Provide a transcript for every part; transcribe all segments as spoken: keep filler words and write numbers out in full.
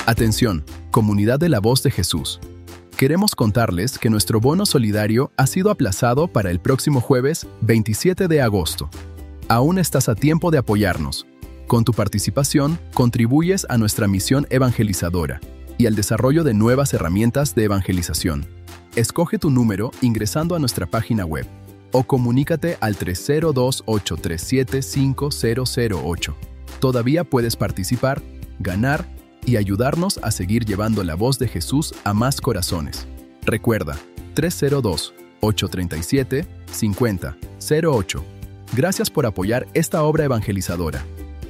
Atención, comunidad de la Voz de Jesús. Queremos contarles que nuestro bono solidario ha sido aplazado para el próximo jueves veintisiete de agosto. Aún estás a tiempo de apoyarnos. Con tu participación, contribuyes a nuestra misión evangelizadora y al desarrollo de nuevas herramientas de evangelización. Escoge tu número ingresando a nuestra página web o comunícate al tres cero dos, ocho tres siete, cinco cero cero ocho. Todavía puedes participar, ganar y ayudarnos a seguir llevando la voz de Jesús a más corazones. Recuerda, tres cero dos, ocho tres siete, cinco cero cero ocho. Gracias por apoyar esta obra evangelizadora.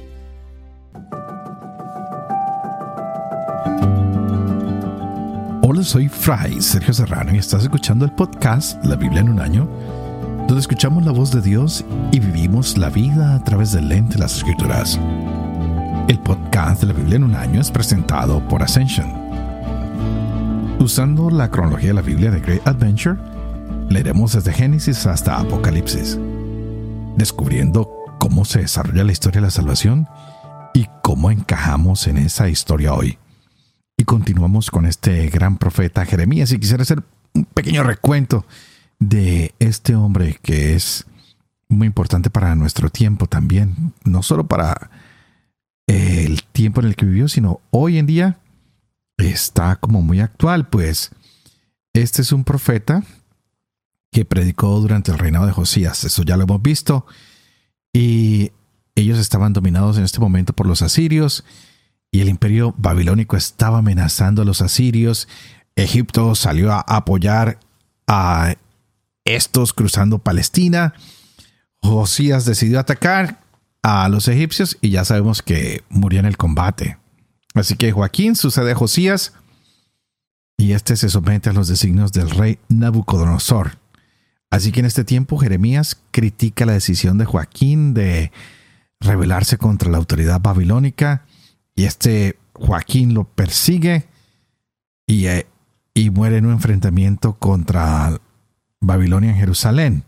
Hola, soy Fray Sergio Serrano y estás escuchando el podcast La Biblia en un año, donde escuchamos la voz de Dios y vivimos la vida a través del lente de las Escrituras. El podcast de la Biblia en un año es presentado por Ascension. Usando la cronología de la Biblia de Great Adventure, leeremos desde Génesis hasta Apocalipsis, descubriendo cómo se desarrolla la historia de la salvación y cómo encajamos en esa historia hoy. Y continuamos con este gran profeta Jeremías, y quisiera hacer un pequeño recuento de este hombre que es muy importante para nuestro tiempo también, no solo para el tiempo en el que vivió, sino hoy en día está como muy actual, pues este es un profeta que predicó durante el reinado de Josías. Eso ya lo hemos visto, y ellos estaban dominados en este momento por los asirios, y el imperio babilónico estaba amenazando a los asirios. Egipto salió a apoyar a estos cruzando Palestina. Josías decidió atacar a los egipcios y ya sabemos que murió en el combate. Así que Joaquín sucede a Josías y este se somete a los designios del rey Nabucodonosor. Así que en este tiempo Jeremías critica la decisión de Joaquín de rebelarse contra la autoridad babilónica, y este Joaquín lo persigue y, y muere en un enfrentamiento contra Babilonia en Jerusalén.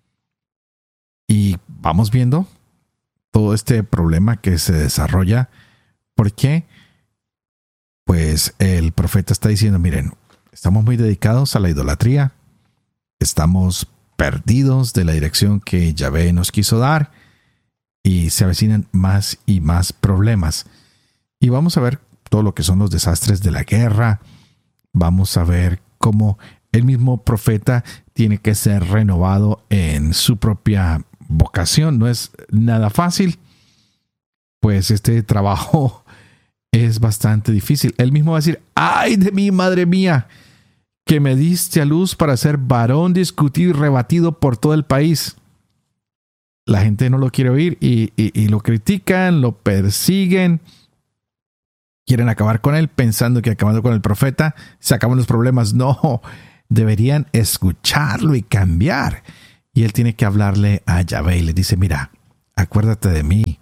Y vamos viendo todo este problema que se desarrolla. ¿Por qué? Pues el profeta está diciendo, miren, estamos muy dedicados a la idolatría, estamos perdidos de la dirección que Yahvé nos quiso dar, y se avecinan más y más problemas. Y vamos a ver todo lo que son los desastres de la guerra. Vamos a ver cómo el mismo profeta tiene que ser renovado en su propia vocación. No es nada fácil, pues este trabajo es bastante difícil. Él mismo va a decir, ¡ay de mí, madre mía, que me diste a luz para ser varón discutido y rebatido por todo el país! La gente no lo quiere oír y, y, y lo critican, lo persiguen, quieren acabar con él pensando que acabando con el profeta se acaban los problemas. No, deberían escucharlo y cambiar. Y él tiene que hablarle a Yahvé y le dice, mira, acuérdate de mí,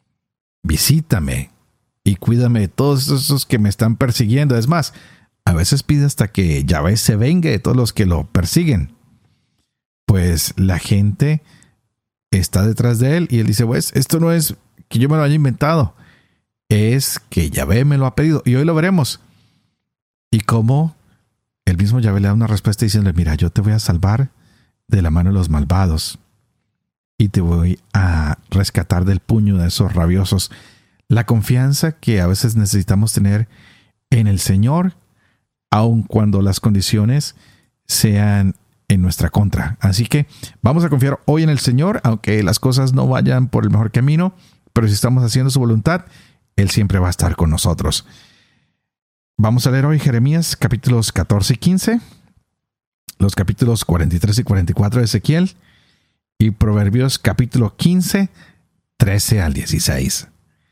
visítame y cuídame de todos esos que me están persiguiendo. Es más, a veces pide hasta que Yahvé se vengue de todos los que lo persiguen. Pues la gente está detrás de él y él dice, pues esto no es que yo me lo haya inventado, es que Yahvé me lo ha pedido, y hoy lo veremos. Y cómo el mismo Yahvé le da una respuesta diciéndole, mira, yo te voy a salvar de la mano de los malvados y te voy a rescatar del puño de esos rabiosos. La confianza que a veces necesitamos tener en el Señor, aun cuando las condiciones sean en nuestra contra. Así que vamos a confiar hoy en el Señor, aunque las cosas no vayan por el mejor camino, pero si estamos haciendo su voluntad, Él siempre va a estar con nosotros. Vamos a leer hoy Jeremías capítulos catorce y quince, los capítulos cuarenta y tres y cuarenta y cuatro de Ezequiel, y Proverbios capítulo quince, trece al dieciséis.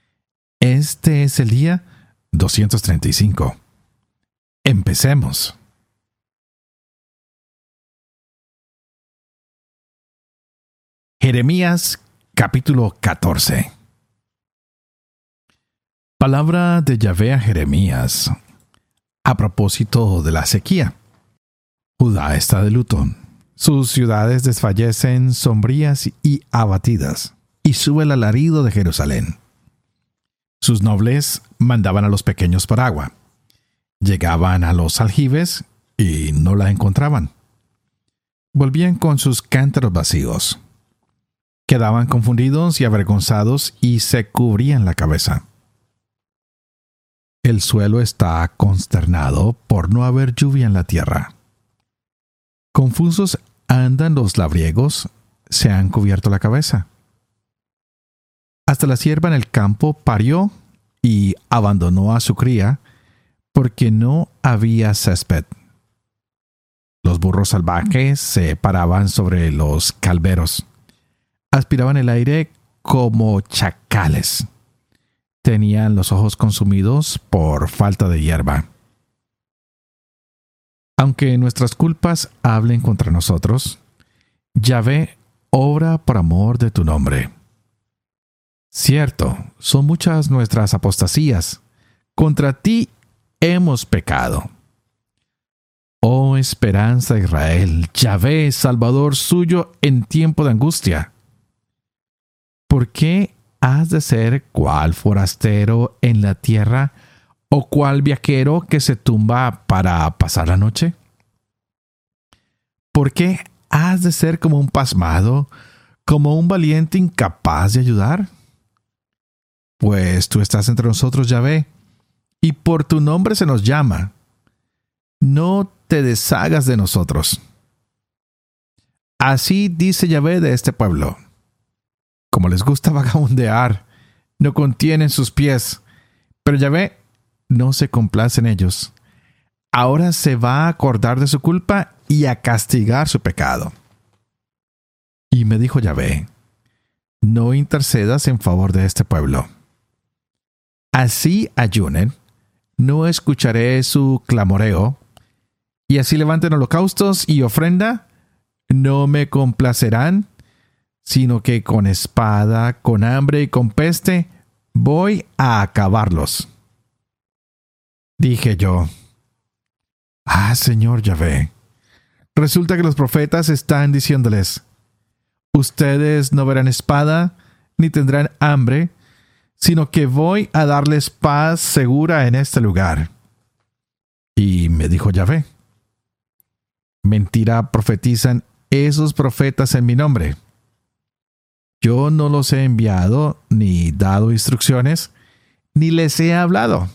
Este es el día doscientos treinta y cinco. Empecemos. Jeremías capítulo catorce. Palabra de Yahvé a Jeremías a propósito de la sequía. Judá está de luto. Sus ciudades desfallecen sombrías y abatidas, y sube el alarido de Jerusalén. Sus nobles mandaban a los pequeños por agua, Llegaban a los aljibes y no la encontraban. Volvían con sus cántaros vacíos. Quedaban confundidos y avergonzados y se cubrían la cabeza. El suelo está consternado por no haber lluvia en la tierra. Confusos andan los labriegos, se han cubierto la cabeza. Hasta la sierva en el campo parió y abandonó a su cría porque no había césped. Los burros salvajes se paraban sobre los calveros. Aspiraban el aire como chacales. Tenían los ojos consumidos por falta de hierba. Aunque nuestras culpas hablen contra nosotros, Yahvé obra por amor de tu nombre. Cierto, son muchas nuestras apostasías. Contra ti hemos pecado. Oh esperanza de Israel, Yahvé, Salvador suyo en tiempo de angustia. ¿Por qué has de ser cual forastero en la tierra o cual viajero que se tumba para pasar la noche? ¿Por qué has de ser como un pasmado, como un valiente incapaz de ayudar? Pues tú estás entre nosotros, Yahvé, y por tu nombre se nos llama. No te deshagas de nosotros. Así dice Yahvé de este pueblo. Como les gusta vagabundear, no contienen sus pies, pero Yahvé no se complace en ellos. Ahora se va a acordar de su culpa y a castigar su pecado. Y me dijo Yahvé, no intercedas en favor de este pueblo. Así ayunen, no escucharé su clamoreo, y así levanten holocaustos y ofrenda, no me complacerán, sino que con espada, con hambre y con peste, voy a acabarlos. Dije yo, ah, Señor Yahvé, resulta que los profetas están diciéndoles, ustedes no verán espada, ni tendrán hambre, sino que voy a darles paz segura en este lugar. Y me dijo Yahvé, mentira profetizan esos profetas en mi nombre. Yo no los he enviado, ni dado instrucciones, ni les he hablado.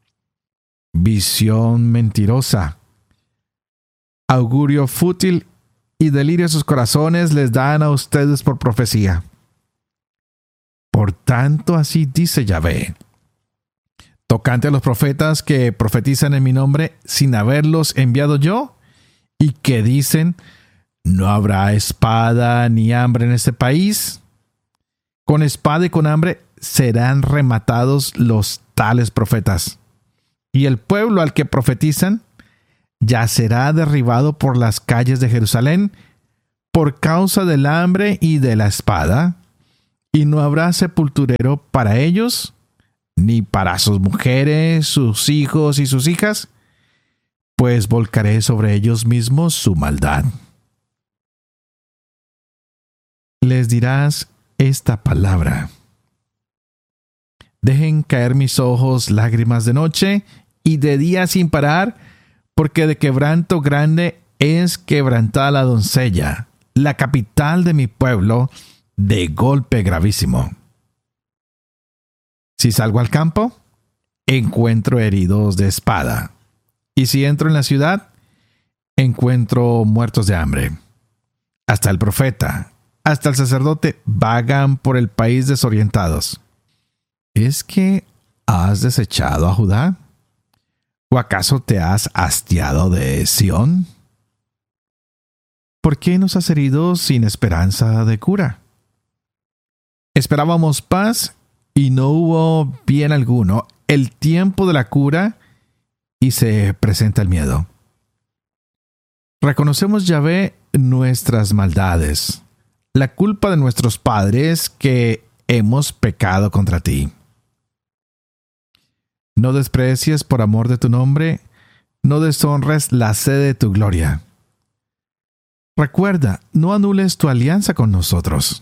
Visión mentirosa, augurio fútil y delirio de sus corazones les dan a ustedes por profecía. Por tanto, así dice Yahvé, tocante a los profetas que profetizan en mi nombre sin haberlos enviado yo, y que dicen, no habrá espada ni hambre en este país. Con espada y con hambre serán rematados los tales profetas. Y el pueblo al que profetizan ya será derribado por las calles de Jerusalén por causa del hambre y de la espada, y no habrá sepulturero para ellos, ni para sus mujeres, sus hijos y sus hijas, pues volcaré sobre ellos mismos su maldad. Les dirás esta palabra: dejen caer mis ojos lágrimas de noche y de día sin parar, porque de quebranto grande es quebrantada la doncella, la capital de mi pueblo, de golpe gravísimo. Si salgo al campo, encuentro heridos de espada, y si entro en la ciudad, encuentro muertos de hambre. Hasta el profeta, hasta el sacerdote vagan por el país desorientados. ¿Es que has desechado a Judá? ¿O acaso te has hastiado de Sión? ¿Por qué nos has herido sin esperanza de cura? Esperábamos paz y no hubo bien alguno, el tiempo de la cura, y se presenta el miedo. Reconocemos, Yahvé, nuestras maldades, la culpa de nuestros padres que hemos pecado contra ti. No desprecies por amor de tu nombre, no deshonres la sede de tu gloria. Recuerda, no anules tu alianza con nosotros.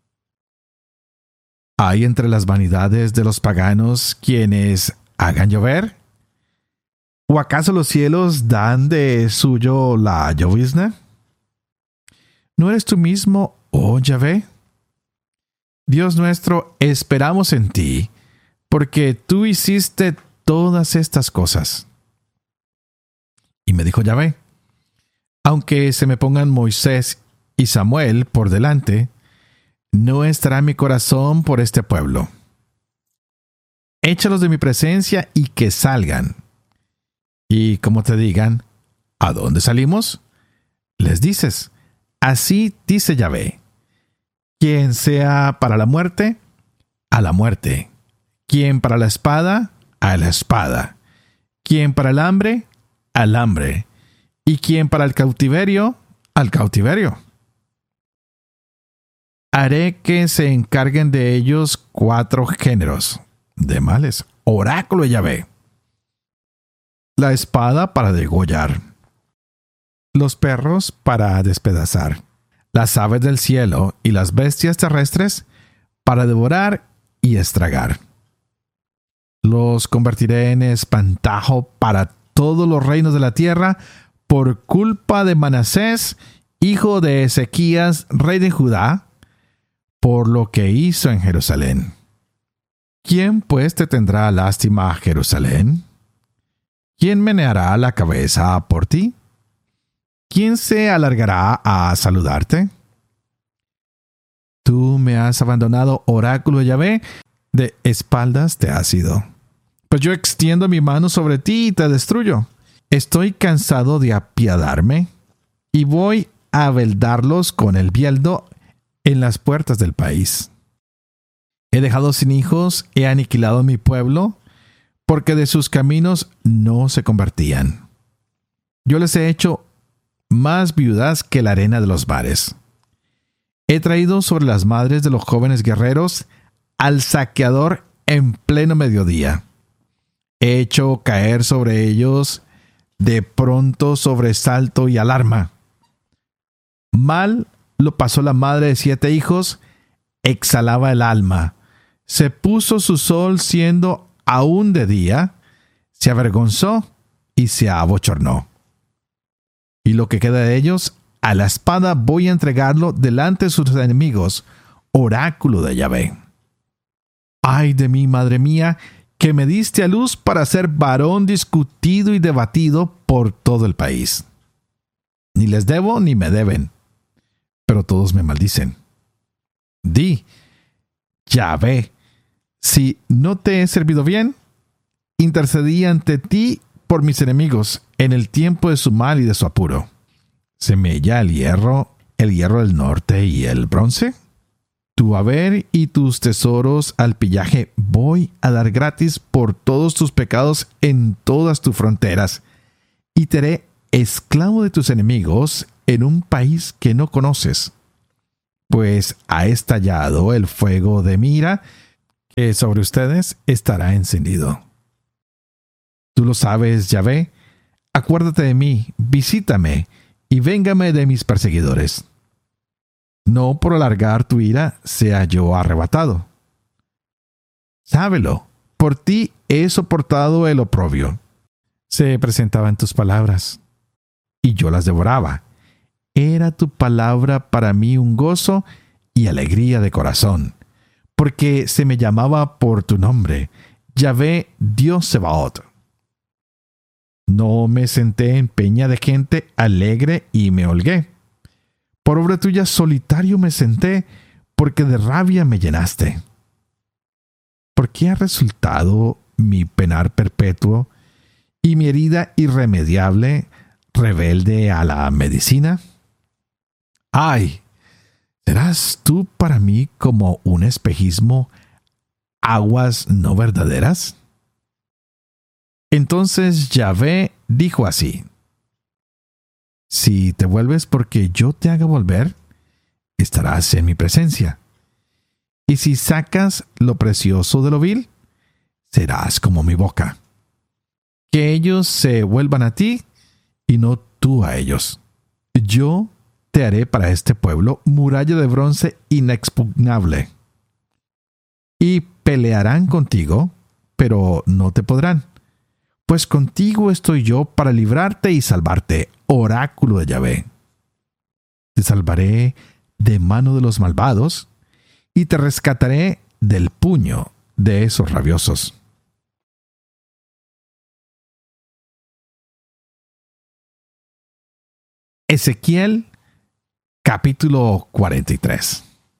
¿Hay entre las vanidades de los paganos quienes hagan llover? ¿O acaso los cielos dan de suyo la llovizna? ¿No eres tú mismo, oh Yahvé? Dios nuestro, esperamos en ti, porque tú hiciste todas estas cosas. Y me dijo Yahvé, aunque se me pongan Moisés y Samuel por delante, no estará mi corazón por este pueblo. Échalos de mi presencia y que salgan. Y como te digan, ¿a dónde salimos? Les dices, así dice Yahvé, quien sea para la muerte, a la muerte. Quien para la espada, a la espada. Quien para el hambre, al hambre. Y quien para el cautiverio, al cautiverio. Haré que se encarguen de ellos cuatro géneros de males. Oráculo de Yahvé. La espada para degollar. Los perros para despedazar. Las aves del cielo y las bestias terrestres para devorar y estragar. Los convertiré en espantajo para todos los reinos de la tierra por culpa de Manasés, hijo de Ezequías, rey de Judá, por lo que hizo en Jerusalén. ¿Quién pues te tendrá lástima a Jerusalén? ¿Quién meneará la cabeza por ti? ¿Quién se alargará a saludarte? Tú me has abandonado, oráculo de Yahvé, de espaldas te has ido. Pues yo extiendo mi mano sobre ti y te destruyo. Estoy cansado de apiadarme y voy a veldarlos con el bieldo en las puertas del país. He dejado sin hijos, he aniquilado a mi pueblo, porque de sus caminos no se convertían. Yo les he hecho más viudas que la arena de los mares. He traído sobre las madres de los jóvenes guerreros al saqueador en pleno mediodía. He hecho caer sobre ellos de pronto sobresalto y alarma. Mal lo pasó la madre de siete hijos, exhalaba el alma. Se puso su sol siendo aún de día, se avergonzó y se abochornó. Y lo que queda de ellos, a la espada voy a entregarlo delante de sus enemigos, oráculo de Yahvé. Ay de mí, madre mía, que me diste a luz para ser varón discutido y debatido por todo el país. Ni les debo ni me deben, pero todos me maldicen. Di, Yahvé, si no te he servido bien, intercedí ante ti por mis enemigos en el tiempo de su mal y de su apuro. ¿Semella el hierro, el hierro del norte y el bronce? Tu haber y tus tesoros al pillaje voy a dar gratis por todos tus pecados en todas tus fronteras, y te haré esclavo de tus enemigos en un país que no conoces. Pues ha estallado el fuego de mi ira, que sobre ustedes estará encendido. Tú lo sabes, Yahvé, acuérdate de mí, visítame, y véngame de mis perseguidores. No por alargar tu ira sea yo arrebatado. Sábelo, por ti he soportado el oprobio. Se presentaban tus palabras, y yo las devoraba. Era tu palabra para mí un gozo y alegría de corazón, porque se me llamaba por tu nombre, Yahvé Dios Sebaot. No me senté en peña de gente alegre y me holgué. Por obra tuya solitario me senté, porque de rabia me llenaste. ¿Por qué ha resultado mi penar perpetuo y mi herida irremediable, rebelde a la medicina? ¡Ay! ¿Serás tú para mí como un espejismo, aguas no verdaderas? Entonces Yahvé dijo así: si te vuelves porque yo te haga volver, estarás en mi presencia. Y si sacas lo precioso de lo vil, serás como mi boca. Que ellos se vuelvan a ti y no tú a ellos. Yo te haré para este pueblo muralla de bronce inexpugnable. Y pelearán contigo, pero no te podrán, pues contigo estoy yo para librarte y salvarte, oráculo de Yahvé. Te salvaré de mano de los malvados y te rescataré del puño de esos rabiosos. Ezequiel capítulo cuarenta y tres.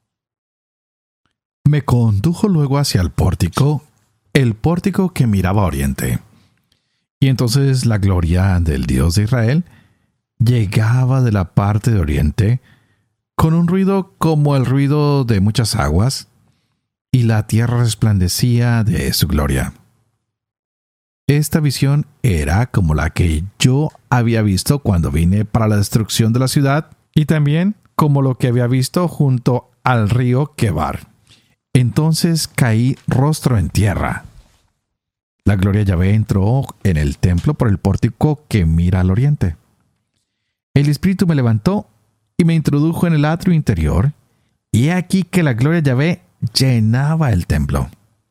Me condujo luego hacia el pórtico, el pórtico que miraba a oriente. Y entonces la gloria del Dios de Israel llegaba de la parte de oriente, con un ruido como el ruido de muchas aguas, y la tierra resplandecía de su gloria. Esta visión era como la que yo había visto cuando vine para la destrucción de la ciudad, y también como lo que había visto junto al río Quebar. Entonces caí rostro en tierra. La gloria de Yahvé entró en el templo por el pórtico que mira al oriente. El Espíritu me levantó y me introdujo en el atrio interior, y he aquí que la gloria de Yahvé llenaba el templo.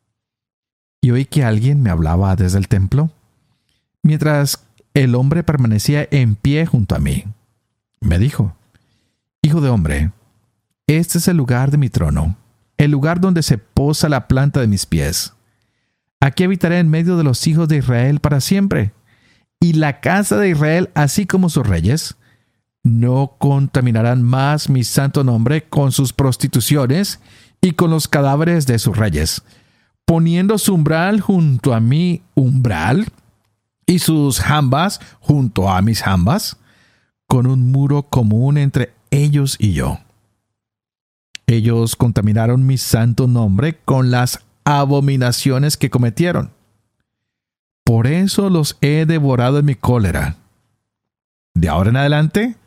Y oí que alguien me hablaba desde el templo, mientras el hombre permanecía en pie junto a mí. Me dijo: Hijo de hombre, este es el lugar de mi trono, el lugar donde se posa la planta de mis pies. Aquí habitaré en medio de los hijos de Israel para siempre, y la casa de Israel, así como sus reyes, no contaminarán más mi santo nombre con sus prostituciones y con los cadáveres de sus reyes, poniendo su umbral junto a mi umbral y sus jambas junto a mis jambas, con un muro común entre ellos y yo. Ellos contaminaron mi santo nombre con las abominaciones que cometieron. Por eso los he devorado en mi cólera. De ahora en adelante,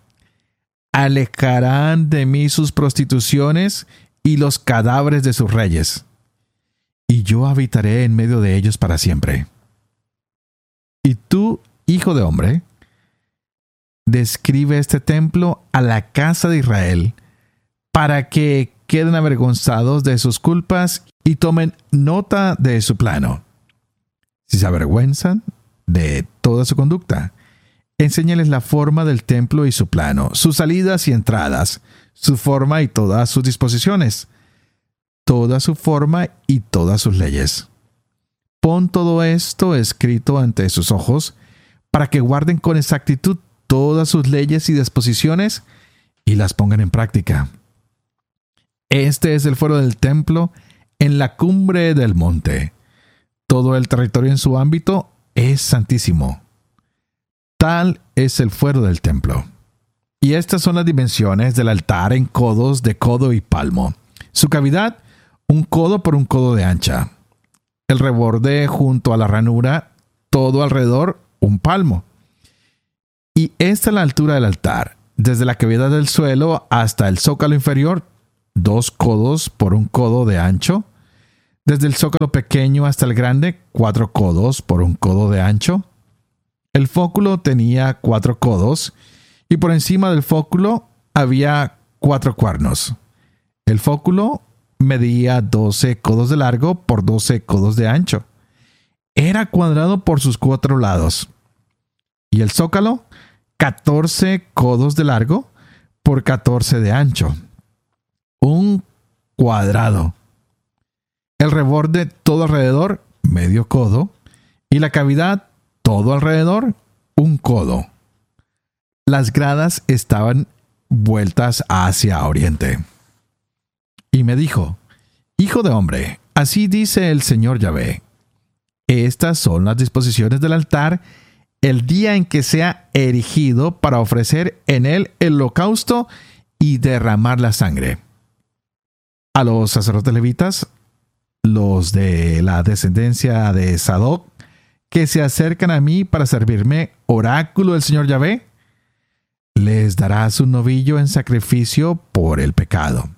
alejarán de mí sus prostituciones y los cadáveres de sus reyes, y yo habitaré en medio de ellos para siempre. Y tú, hijo de hombre, describe este templo a la casa de Israel, para que queden avergonzados de sus culpas y tomen nota de su plano. Si se avergüenzan de toda su conducta, enséñales la forma del templo y su plano, sus salidas y entradas, su forma y todas sus disposiciones, toda su forma y todas sus leyes. Pon todo esto escrito ante sus ojos, para que guarden con exactitud todas sus leyes y disposiciones y las pongan en práctica. Este es el fuero del templo en la cumbre del monte. Todo el territorio en su ámbito es santísimo. Tal es el fuero del templo. Y estas son las dimensiones del altar en codos de codo y palmo. Su cavidad, un codo por un codo de ancha. El reborde junto a la ranura, todo alrededor, un palmo. Y esta es la altura del altar, desde la cavidad del suelo hasta el zócalo inferior, dos codos por un codo de ancho. Desde el zócalo pequeño hasta el grande, cuatro codos por un codo de ancho. El fóculo tenía cuatro codos, y por encima del fóculo había cuatro cuernos. El fóculo medía doce codos de largo por doce codos de ancho. Era cuadrado por sus cuatro lados. Y el zócalo, catorce codos de largo por catorce de ancho. Un cuadrado. El reborde todo alrededor, medio codo, y la cavidad todo alrededor, un codo. Las gradas estaban vueltas hacia oriente. Y me dijo: Hijo de hombre, así dice el Señor Yahvé: estas son las disposiciones del altar el día en que sea erigido para ofrecer en él el holocausto y derramar la sangre. A los sacerdotes levitas, los de la descendencia de Sadoc, que se acercan a mí para servirme, oráculo del Señor Yahvé, les darás un novillo en sacrificio por el pecado.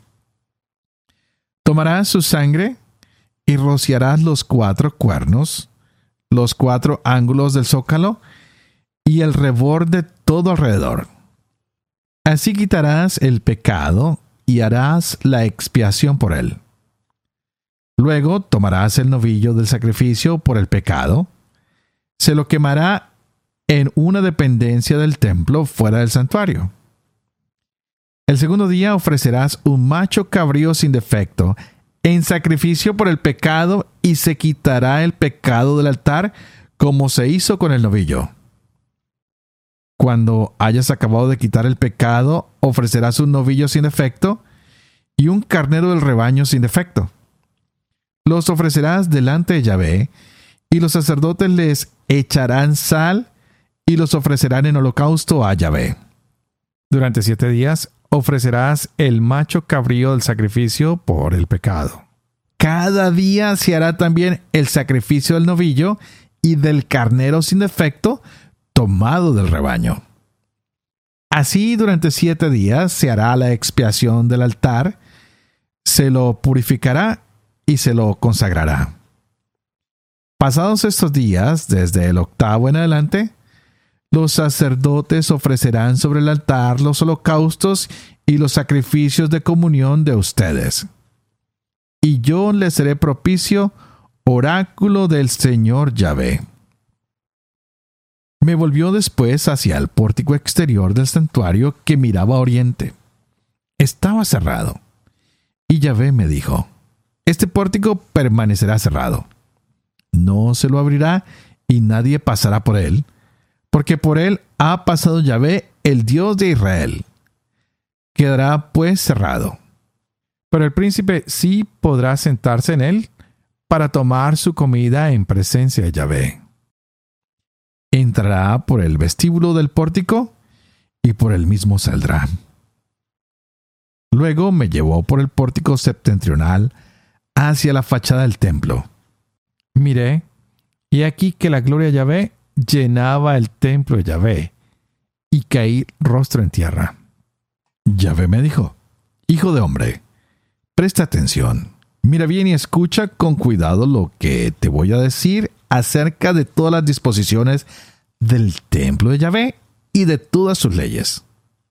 Tomarás su sangre y rociarás los cuatro cuernos, los cuatro ángulos del zócalo y el reborde todo alrededor. Así quitarás el pecado y harás la expiación por él. Luego tomarás el novillo del sacrificio por el pecado, se lo quemará en una dependencia del templo fuera del santuario. El segundo día ofrecerás un macho cabrío sin defecto en sacrificio por el pecado y se quitará el pecado del altar como se hizo con el novillo. Cuando hayas acabado de quitar el pecado, ofrecerás un novillo sin defecto y un carnero del rebaño sin defecto. Los ofrecerás delante de Yahvé, y los sacerdotes les echarán sal y los ofrecerán en holocausto a Yahvé. Durante siete días ofrecerás el macho cabrío del sacrificio por el pecado. Cada día se hará también el sacrificio del novillo y del carnero sin defecto tomado del rebaño. Así durante siete días se hará la expiación del altar, se lo purificará y se lo consagrará. Pasados estos días, desde el octavo en adelante, los sacerdotes ofrecerán sobre el altar los holocaustos y los sacrificios de comunión de ustedes. Y yo les seré propicio, oráculo del Señor Yahvé. Me volvió después hacia el pórtico exterior del santuario que miraba a oriente. Estaba cerrado. Y Yahvé me dijo: este pórtico permanecerá cerrado. No se lo abrirá y nadie pasará por él, porque por él ha pasado Yahvé, el Dios de Israel. Quedará pues cerrado. Pero el príncipe sí podrá sentarse en él para tomar su comida en presencia de Yahvé. Entrará por el vestíbulo del pórtico y por el mismo saldrá. Luego me llevó por el pórtico septentrional hacia la fachada del templo. Miré, y aquí que la gloria de Yahvé llenaba el templo de Yahvé, y caí rostro en tierra. Yahvé me dijo: hijo de hombre, presta atención, mira bien y escucha con cuidado lo que te voy a decir acerca de todas las disposiciones del templo de Yahvé y de todas sus leyes.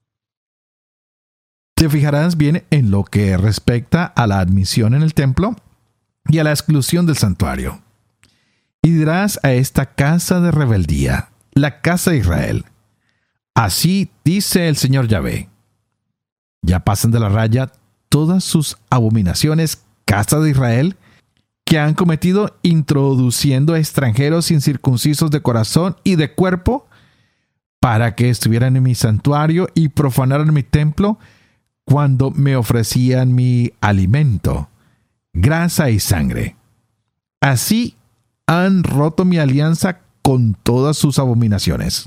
Te fijarás bien en lo que respecta a la admisión en el templo y a la exclusión del santuario. Y dirás a esta casa de rebeldía, la casa de Israel: así dice el Señor Yahvé: ya pasan de la raya todas sus abominaciones, casa de Israel, que han cometido introduciendo extranjeros incircuncisos de corazón y de cuerpo, para que estuvieran en mi santuario y profanaran mi templo, cuando me ofrecían mi alimento, grasa y sangre. Así han roto mi alianza con todas sus abominaciones.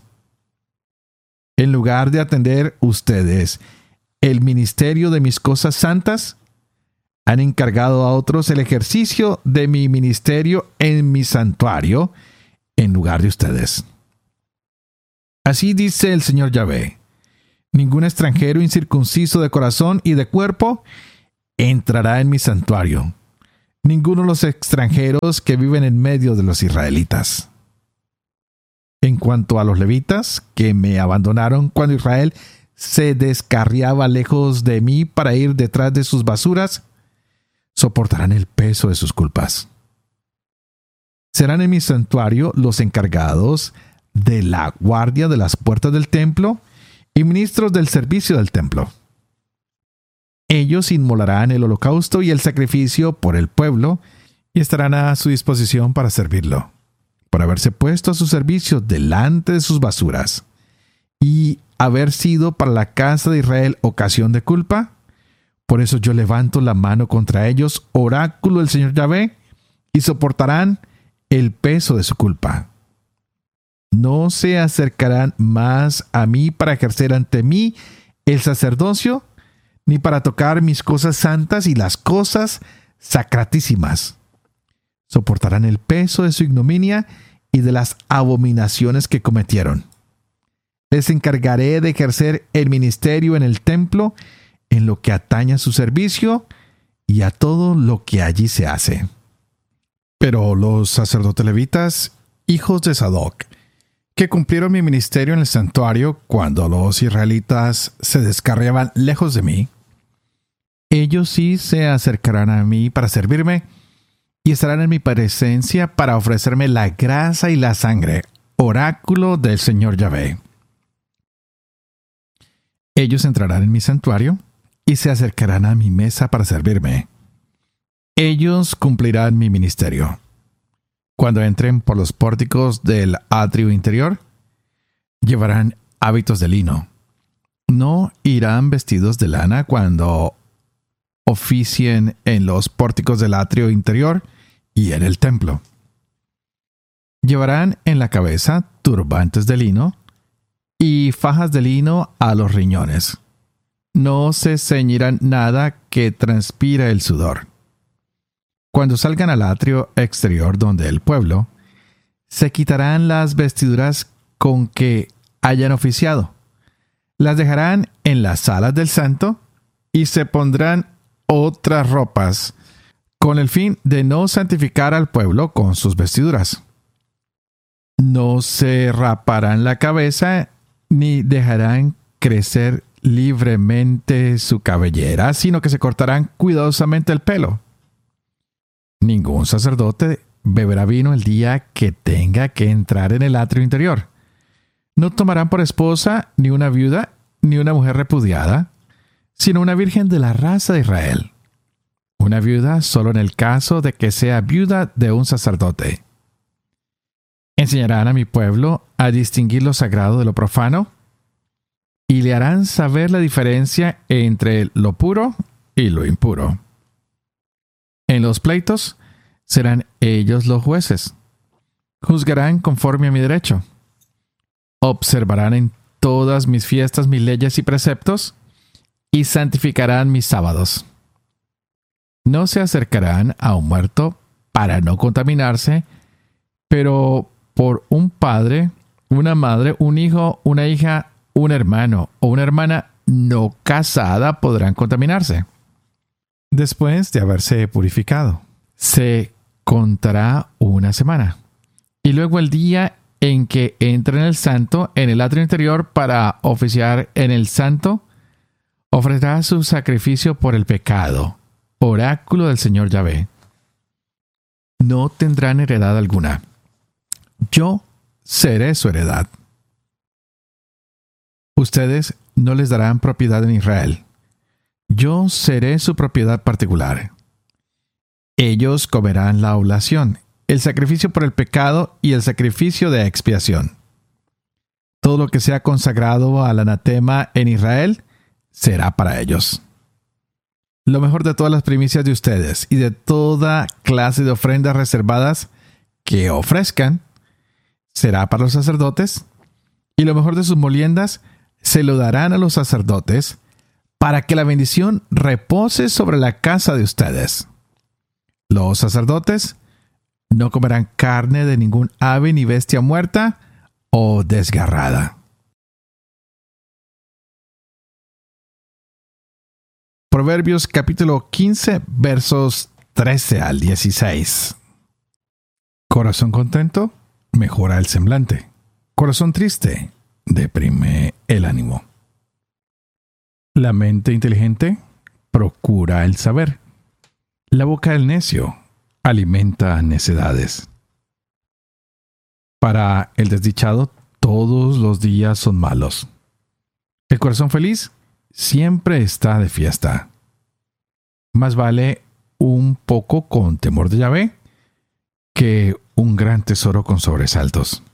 En lugar de atender ustedes el ministerio de mis cosas santas, han encargado a otros el ejercicio de mi ministerio en mi santuario, en lugar de ustedes. Así dice el Señor Yahvé: ningún extranjero incircunciso de corazón y de cuerpo entrará en mi santuario, ninguno de los extranjeros que viven en medio de los israelitas. En cuanto a los levitas, que me abandonaron cuando Israel se descarriaba lejos de mí para ir detrás de sus basuras, soportarán el peso de sus culpas. Serán en mi santuario los encargados de la guardia de las puertas del templo y ministros del servicio del templo. Ellos inmolarán el holocausto y el sacrificio por el pueblo y estarán a su disposición para servirlo, por haberse puesto a su servicio delante de sus basuras y haber sido para la casa de Israel ocasión de culpa. Por eso yo levanto la mano contra ellos, oráculo del Señor Yahvé, y soportarán el peso de su culpa. No se acercarán más a mí para ejercer ante mí el sacerdocio, ni para tocar mis cosas santas y las cosas sacratísimas. Soportarán el peso de su ignominia y de las abominaciones que cometieron. Les encargaré de ejercer el ministerio en el templo, en lo que atañe a su servicio y a todo lo que allí se hace. Pero los sacerdotes levitas, hijos de Sadoc, que cumplieron mi ministerio en el santuario cuando los israelitas se descarriaban lejos de mí, ellos sí se acercarán a mí para servirme y estarán en mi presencia para ofrecerme la grasa y la sangre, oráculo del Señor Yahvé. Ellos entrarán en mi santuario y se acercarán a mi mesa para servirme. Ellos cumplirán mi ministerio. Cuando entren por los pórticos del atrio interior, llevarán hábitos de lino. No irán vestidos de lana cuando oficien en los pórticos del atrio interior y en el templo. Llevarán en la cabeza turbantes de lino y fajas de lino a los riñones. No se ceñirán nada que transpire el sudor. Cuando salgan al atrio exterior donde el pueblo, se quitarán las vestiduras con que hayan oficiado. Las dejarán en las salas del santo y se pondrán otras ropas, con el fin de no santificar al pueblo con sus vestiduras. No se raparán la cabeza ni dejarán crecer libremente su cabellera, sino que se cortarán cuidadosamente el pelo. Ningún sacerdote beberá vino el día que tenga que entrar en el atrio interior. No tomarán por esposa ni una viuda ni una mujer repudiada, sino una virgen de la raza de Israel. Una viuda solo en el caso de que sea viuda de un sacerdote. Enseñarán a mi pueblo a distinguir lo sagrado de lo profano y le harán saber la diferencia entre lo puro y lo impuro. En los pleitos serán ellos los jueces. Juzgarán conforme a mi derecho. Observarán en todas mis fiestas mis leyes y preceptos y santificarán mis sábados. No se acercarán a un muerto para no contaminarse, pero por un padre, una madre, un hijo, una hija, un hermano o una hermana no casada podrán contaminarse. Después de haberse purificado, se contará una semana, y luego el día en que entre en el santo, en el atrio interior para oficiar en el santo, ofrecerá su sacrificio por el pecado, oráculo del Señor Yahvé. No tendrán heredad alguna. Yo seré su heredad. Ustedes no les darán propiedad en Israel. Yo seré su propiedad particular. Ellos comerán la oblación, el sacrificio por el pecado y el sacrificio de expiación. Todo lo que sea consagrado al anatema en Israel será para ellos. Lo mejor de todas las primicias de ustedes y de toda clase de ofrendas reservadas que ofrezcan será para los sacerdotes, y lo mejor de sus moliendas se lo darán a los sacerdotes para que la bendición repose sobre la casa de ustedes. Los sacerdotes no comerán carne de ningún ave ni bestia muerta o desgarrada. Proverbios capítulo quince, versos trece al dieciséis. Corazón contento mejora el semblante. Corazón triste deprime el ánimo. La mente inteligente procura el saber. La boca del necio alimenta necedades. Para el desdichado, todos los días son malos. El corazón feliz siempre está de fiesta. Más vale un poco con temor de Yahvé que un gran tesoro con sobresaltos.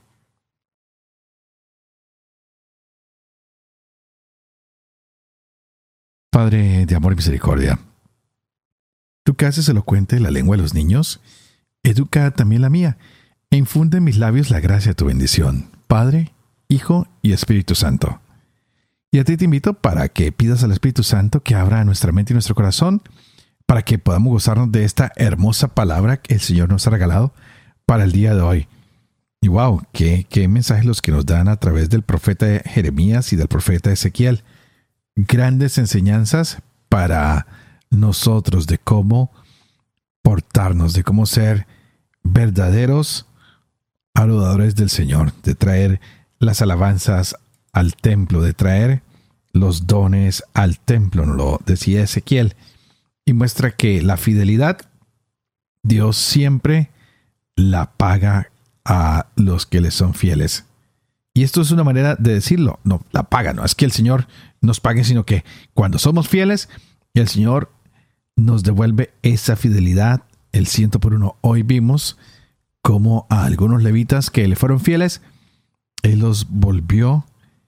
Padre de amor y misericordia, tú que haces elocuente la lengua de los niños, educa también la mía, e infunde en mis labios la gracia de tu bendición, Padre, Hijo y Espíritu Santo. Y a ti te invito para que pidas al Espíritu Santo que abra nuestra mente y nuestro corazón, para que podamos gozarnos de esta hermosa palabra que el Señor nos ha regalado para el día de hoy. Y wow, qué, qué mensajes los que nos dan a través del profeta Jeremías y del profeta Ezequiel. Grandes enseñanzas para nosotros de cómo portarnos, de cómo ser verdaderos adoradores del Señor, de traer las alabanzas al templo, de traer los dones al templo, nos lo decía Ezequiel, y muestra que la fidelidad Dios siempre la paga a los que les son fieles. Y esto es una manera de decirlo. No, la paga no es que el Señor nos pague, sino que cuando somos fieles, el Señor nos devuelve esa fidelidad, el ciento por uno. Hoy vimos cómo a algunos levitas que le fueron fieles, Él los volvió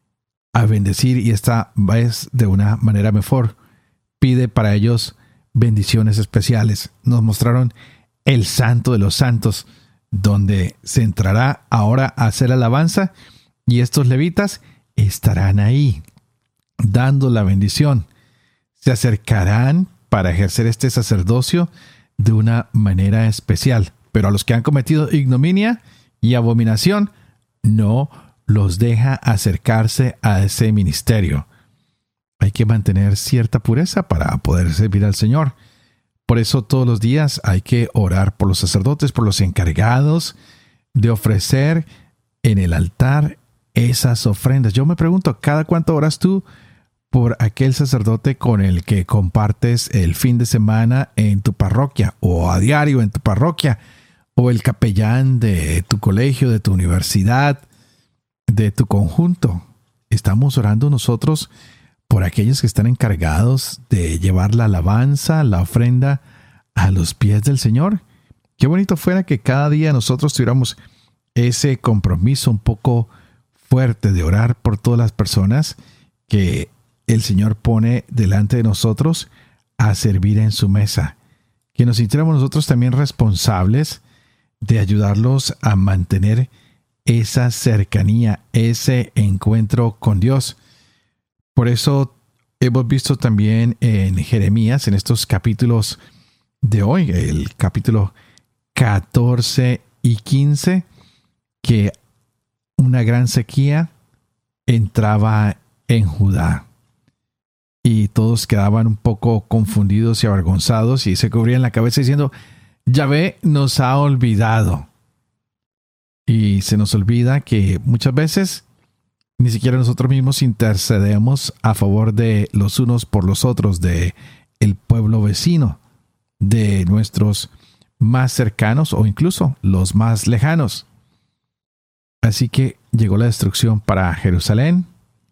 a bendecir, y esta vez de una manera mejor. Pide para ellos bendiciones especiales. Nos mostraron el Santo de los Santos, donde se entrará ahora a hacer alabanza, y estos levitas estarán ahí dando la bendición. Se acercarán para ejercer este sacerdocio de una manera especial. Pero a los que han cometido ignominia y abominación, no los deja acercarse a ese ministerio. Hay que mantener cierta pureza para poder servir al Señor. Por eso todos los días hay que orar por los sacerdotes, por los encargados de ofrecer en el altar esas ofrendas. Yo me pregunto, ¿cada cuánto oras tú por aquel sacerdote con el que compartes el fin de semana en tu parroquia, o a diario en tu parroquia, o el capellán de tu colegio, de tu universidad, de tu conjunto? Estamos orando nosotros por aquellos que están encargados de llevar la alabanza, la ofrenda a los pies del Señor. Qué bonito fuera que cada día nosotros tuviéramos ese compromiso un poco fuerte de orar por todas las personas que el Señor pone delante de nosotros a servir en su mesa. Que nos sintiéramos nosotros también responsables de ayudarlos a mantener esa cercanía, ese encuentro con Dios. Por eso hemos visto también en Jeremías, en estos capítulos de hoy, el capítulo catorce y quince, que una gran sequía entraba en Judá. Y todos quedaban un poco confundidos y avergonzados y se cubrían la cabeza diciendo, Yahvé nos ha olvidado. Y se nos olvida que muchas veces ni siquiera nosotros mismos intercedemos a favor de los unos por los otros, de el pueblo vecino, de nuestros más cercanos o incluso los más lejanos. Así que llegó la destrucción para Jerusalén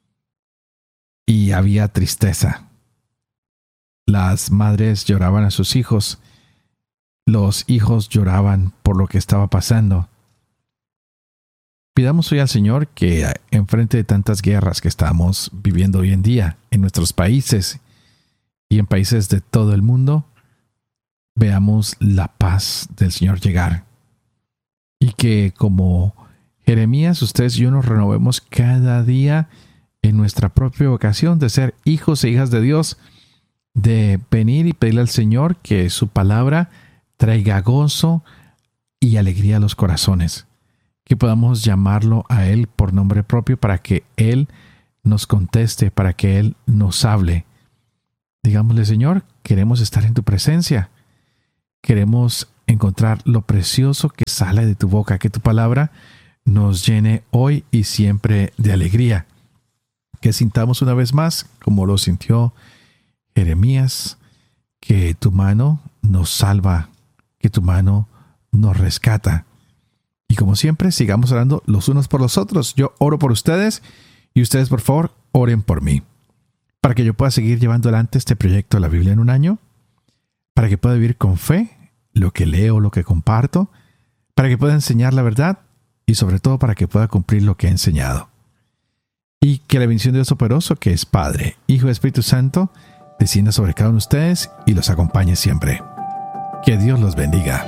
y había tristeza. Las madres lloraban a sus hijos, los hijos lloraban por lo que estaba pasando. Pidamos hoy al Señor que, en frente de tantas guerras que estamos viviendo hoy en día en nuestros países y en países de todo el mundo, veamos la paz del Señor llegar. Y que, como Jeremías, ustedes y yo nos renovemos cada día en nuestra propia vocación de ser hijos e hijas de Dios, de venir y pedirle al Señor que su palabra traiga gozo y alegría a los corazones. Que podamos llamarlo a Él por nombre propio para que Él nos conteste, para que Él nos hable. Digámosle, Señor, queremos estar en tu presencia. Queremos encontrar lo precioso que sale de tu boca, que tu palabra nos llene hoy y siempre de alegría. Que sintamos una vez más, como lo sintió Jeremías, que tu mano nos salva, que tu mano nos rescata. Y como siempre, sigamos orando los unos por los otros. Yo oro por ustedes y ustedes, por favor, oren por mí. Para que yo pueda seguir llevando adelante este proyecto de la Biblia en un año. Para que pueda vivir con fe lo que leo, lo que comparto. Para que pueda enseñar la verdad y sobre todo para que pueda cumplir lo que he enseñado. Y que la bendición de Dios Todopoderoso, que es Padre, Hijo y Espíritu Santo, descienda sobre cada uno de ustedes y los acompañe siempre. Que Dios los bendiga.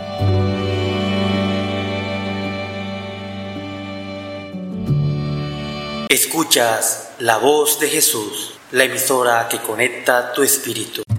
Escuchas la voz de Jesús, la emisora que conecta tu espíritu.